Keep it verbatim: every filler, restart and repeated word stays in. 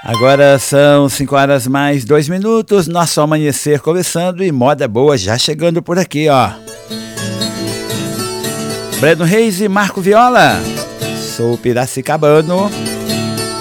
Agora são cinco horas mais dois minutos, nosso amanhecer começando e moda boa já chegando por aqui, ó. Breno Reis e Marco Viola, sou piracicabano.